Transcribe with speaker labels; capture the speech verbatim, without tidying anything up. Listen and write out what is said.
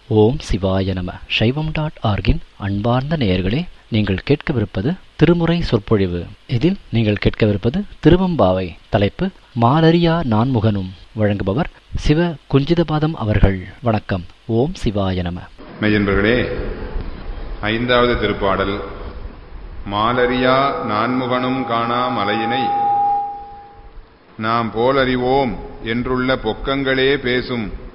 Speaker 1: ஓம் சிவாய நம. சைவம் டாட் ஆர்கின் அன்பார்ந்த நேயர்களே, நீங்கள் கேட்கவிருப்பது திருமுறை சொற்பொழிவு. இதில் நீங்கள் கேட்கவிருப்பது திருவம்பாவை. தலைப்பு மாலரியா நான்முகனும். வழங்குபவர் சிவ குஞ்சிதபாதம் அவர்கள். வணக்கம். ஓம் சிவாய நம.
Speaker 2: மெய்யன்பர்களே, ஐந்தாவது திருப்பாடல். மாலரியா நான்முகனும் காணா மலையினை நாம் போலறிவோம் என்றுள்ள பொக்கங்களே பேசும்